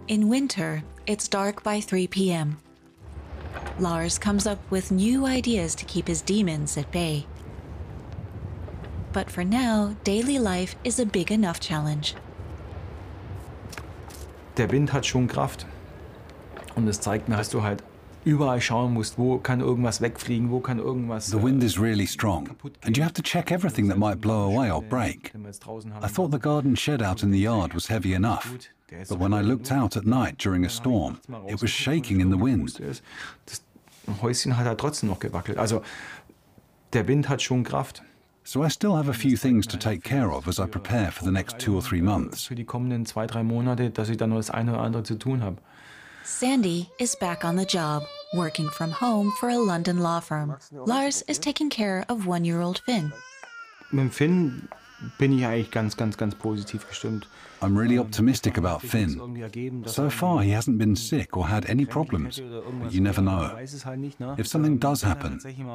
In winter, it's dark by 3 p.m. Lars comes up with new ideas to keep his demons at bay. But for now, daily life is a big enough challenge. Der Wind hat schon Kraft. Und es zeigt mir, dass du halt überall schauen musst, wo kann irgendwas wegfliegen, wo kann irgendwas... The wind is really strong, and you have to check everything that might blow away or break. I thought the garden shed out in the yard was heavy enough, but when I looked out at night during a storm, it was shaking in the wind. Das Häuschen hat halt trotzdem noch gewackelt. Also der Wind hat schon Kraft. So I still have a few things to take care of as I prepare for the next 2 or 3 months. Für die kommenden 2-3 Monate, dass ich dann noch das eine oder andere zu tun habe. Sandy is back on the job, working from home for a London law firm. Lars is taking care of 1-year-old Finn. Mit Finn bin ich eigentlich ganz positiv gestimmt. I'm really optimistic about Finn. So far, he hasn't been sick or had any problems, but you never know. If something does happen,